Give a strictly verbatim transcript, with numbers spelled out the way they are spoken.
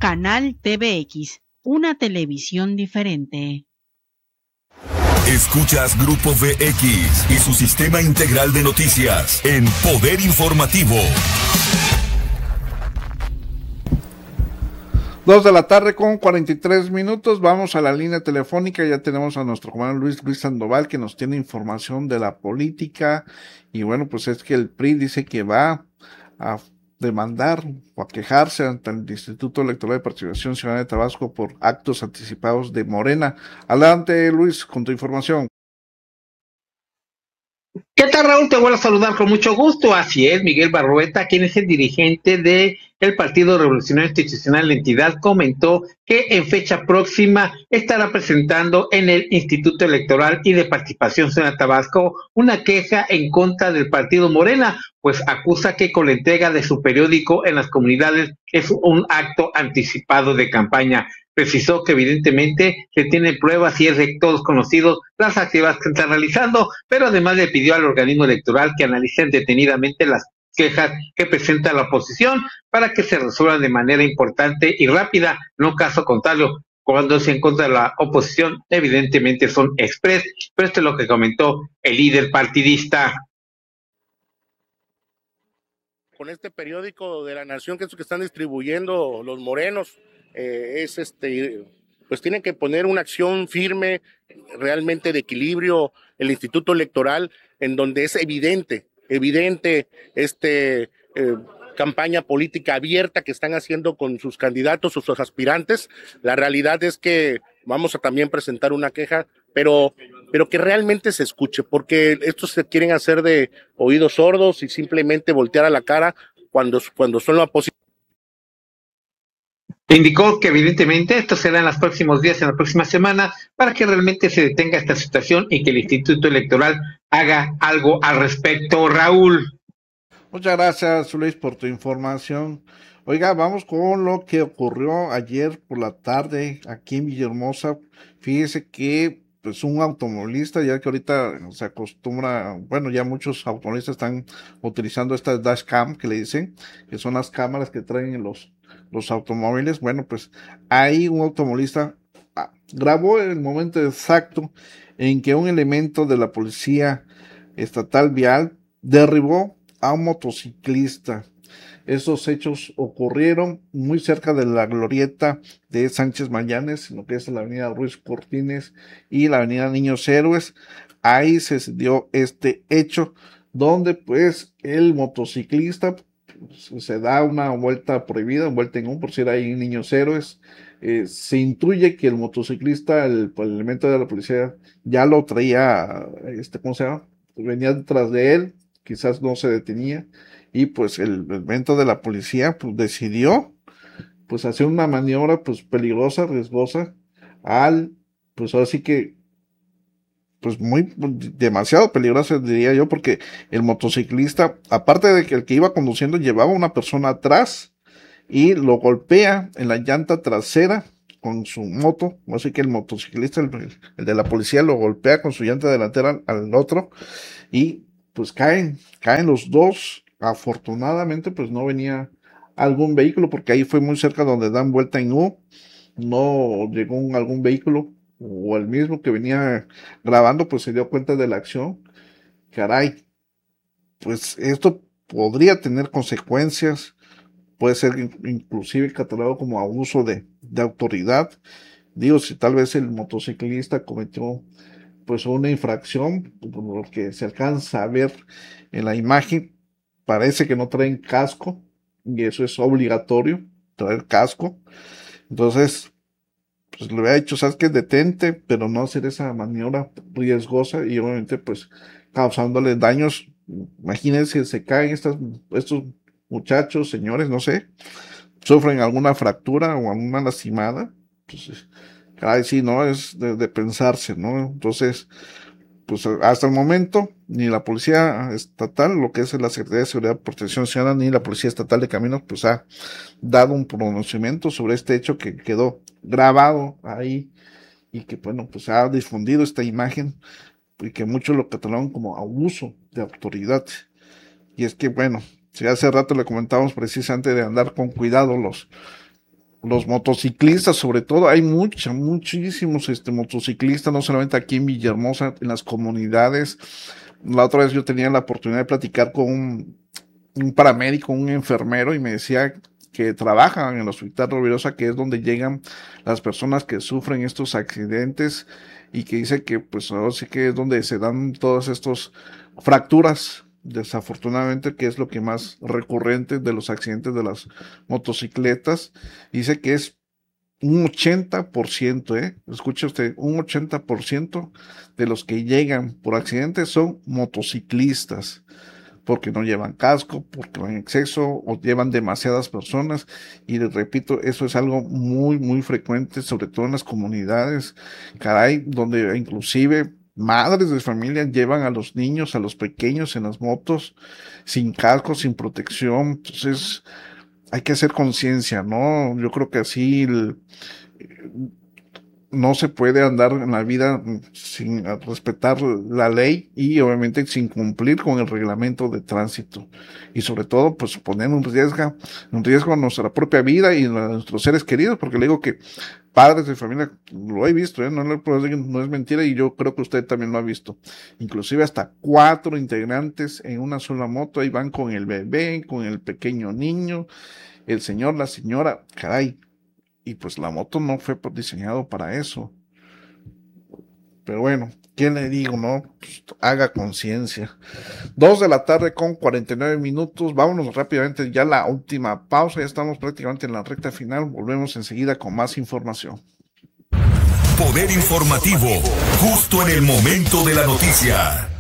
Canal T V X, una televisión diferente. Escuchas Grupo V X y su sistema integral de noticias en Poder Informativo. Dos de la tarde con cuarenta y tres minutos, vamos a la línea telefónica, ya tenemos a nuestro comandante Luis Luis Sandoval que nos tiene información de la política y bueno, pues es que el P R I dice que va a demandar o a quejarse ante el Instituto Electoral de Participación Ciudadana de Tabasco por actos anticipados de Morena. Adelante Luis con tu información. ¿Qué tal, Raúl? Te vuelvo a saludar con mucho gusto. Así es, Miguel Barrueta, quien es el dirigente de el Partido Revolucionario Institucional, la entidad, comentó que en fecha próxima estará presentando en el Instituto Electoral y de Participación Ciudadana de Tabasco una queja en contra del Partido Morena, pues acusa que con la entrega de su periódico en las comunidades es un acto anticipado de campaña. Precisó que evidentemente se tienen pruebas y es de todos conocidos las actividades que están realizando, pero además le pidió al organismo electoral que analicen detenidamente las quejas que presenta la oposición para que se resuelvan de manera importante y rápida, no caso contrario, cuando se encuentra la oposición, evidentemente son express, pero esto es lo que comentó el líder partidista. Con este periódico de la Nación, que es lo que están distribuyendo los morenos, eh, es este, pues tienen que poner una acción firme, realmente de equilibrio, el Instituto Electoral, en donde es evidente, evidente este eh, campaña política abierta que están haciendo con sus candidatos o sus aspirantes. La realidad es que vamos a también presentar una queja, pero, pero que realmente se escuche, porque estos se quieren hacer de oídos sordos y simplemente voltear a la cara cuando, cuando son la oposición. Indicó que evidentemente esto será en los próximos días, en la próxima semana, para que realmente se detenga esta situación y que el Instituto Electoral haga algo al respecto, Raúl. Muchas gracias, Luis, por tu información. Oiga, vamos con lo que ocurrió ayer por la tarde aquí en Villahermosa. Fíjese que pues un automovilista, ya que ahorita se acostumbra, bueno, ya muchos automovilistas están utilizando estas dashcam que le dicen, que son las cámaras que traen los, los automóviles. Bueno, pues ahí un automovilista ah, grabó el momento exacto en que un elemento de la policía estatal vial derribó a un motociclista. Esos hechos ocurrieron muy cerca de la glorieta de Sánchez Mayanes, lo que es la avenida Ruiz Cortines y la avenida Niños Héroes. Ahí se dio este hecho, donde pues el motociclista pues, se da una vuelta prohibida, vuelta en un, por si era ahí Niños Héroes. Eh, se intuye que el motociclista, el, el elemento de la policía, ya lo traía, este, ¿cómo se llama? Venía detrás de él, quizás no se detenía. Y pues el elemento de la policía pues decidió pues hacer una maniobra pues peligrosa, riesgosa, al, pues ahora sí que, pues muy, demasiado peligrosa diría yo, porque el motociclista, aparte de que el que iba conduciendo llevaba una persona atrás y lo golpea en la llanta trasera con su moto, así que el motociclista, el, el de la policía lo golpea con su llanta delantera al, al otro y pues caen, caen los dos. Afortunadamente pues no venía algún vehículo, porque ahí fue muy cerca donde dan vuelta en U, no llegó un, algún vehículo, o el mismo que venía grabando pues se dio cuenta de la acción. Caray, pues esto podría tener consecuencias, puede ser inclusive catalogado como abuso de, de autoridad. Digo, si tal vez el motociclista cometió pues una infracción, por lo que se alcanza a ver en la imagen, parece que no traen casco, y eso es obligatorio, traer casco. Entonces, pues le había dicho, sabes que detente, pero no hacer esa maniobra riesgosa y obviamente pues causándole daños. Imagínense, se caen estas, estos muchachos, señores, no sé, sufren alguna fractura o alguna lastimada, pues, caray, sí, no, es de, de pensarse, ¿no? Entonces, pues hasta el momento, ni la Policía Estatal, lo que es la Secretaría de Seguridad y Protección Ciudadana, ni la Policía Estatal de Caminos, pues ha dado un pronunciamiento sobre este hecho que quedó grabado ahí y que, bueno, pues ha difundido esta imagen y que muchos lo catalogan como abuso de autoridad. Y es que, bueno, si hace rato le comentábamos precisamente de andar con cuidado los los motociclistas, sobre todo, hay mucha, muchísimos este, motociclistas, no solamente aquí en Villahermosa, en las comunidades. La otra vez yo tenía la oportunidad de platicar con un, un paramédico, un enfermero, y me decía que trabajan en el Hospital Rovirosa, que es donde llegan las personas que sufren estos accidentes, y que dice que pues ahora sí que es donde se dan todas estas fracturas, desafortunadamente, que es lo que más recurrente de los accidentes de las motocicletas. Dice que es un ochenta por ciento, ¿eh? Escuche usted, un ochenta por ciento de los que llegan por accidentes son motociclistas, porque no llevan casco, porque van en exceso o llevan demasiadas personas. Y les repito, eso es algo muy, muy frecuente, sobre todo en las comunidades, caray, donde inclusive madres de familia llevan a los niños, a los pequeños en las motos, sin casco, sin protección. Entonces, hay que hacer conciencia, ¿no? Yo creo que así el, no se puede andar en la vida sin respetar la ley y obviamente sin cumplir con el reglamento de tránsito, y sobre todo pues poner en riesgo, en riesgo nuestra propia vida y la de nuestros seres queridos, porque le digo que padres de familia, lo he visto, ¿eh? no, no, no es mentira, y yo creo que usted también lo ha visto, inclusive hasta cuatro integrantes en una sola moto, ahí van con el bebé, con el pequeño niño, el señor, la señora, caray. Y pues la moto no fue diseñado para eso. Pero bueno, ¿qué le digo, no? Pues, haga conciencia. Dos de la tarde con cuarenta y nueve minutos. Vámonos rápidamente, ya la última pausa. Ya estamos prácticamente en la recta final. Volvemos enseguida con más información. Poder informativo, justo en el momento de la noticia.